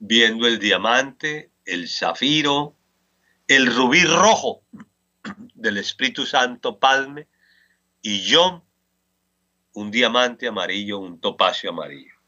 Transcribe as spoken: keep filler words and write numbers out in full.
viendo el diamante, el zafiro, el rubí rojo del Espíritu Santo Padme, y yo un diamante amarillo, un topacio amarillo.